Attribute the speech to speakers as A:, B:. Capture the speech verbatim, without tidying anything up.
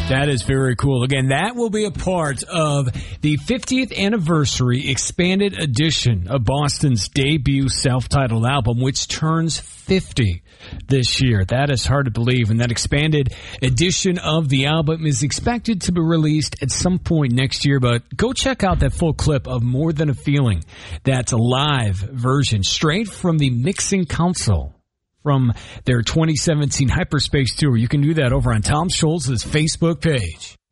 A: That is very cool. Again, that will be a part of the fiftieth anniversary expanded edition of Boston's debut self-titled album, which turns fifty this year. That is hard to believe. And that expanded edition of the album is expected to be released at some point next year. But go check out that full clip of More Than a Feeling. That's a live version straight from the mixing console from their twenty seventeen Hyperspace tour. You can do that over on Tom Scholz's Facebook page.